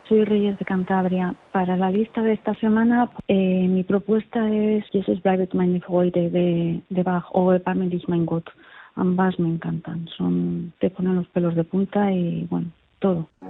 soy Reyes de Cantabria. Para la lista de esta semana, mi propuesta es Jesus bleibt meine Freude de Bach o Erbarme dich mein Gott. Ambas me encantan, te ponen los pelos de punta y bueno, todo.